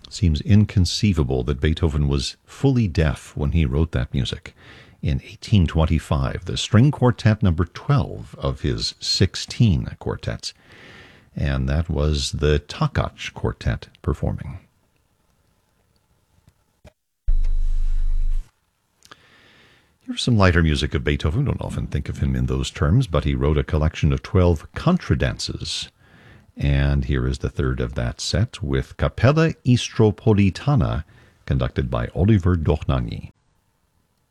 Seems inconceivable that Beethoven was fully deaf when he wrote that music. In 1825, the string quartet number 12 of his 16 quartets. And that was the Takach Quartet performing. Here's some lighter music of Beethoven. Don't often think of him in those terms, but he wrote a collection of 12 contradances. And here is the third of that set with Capella Istropolitana, conducted by Oliver Dochnaghi.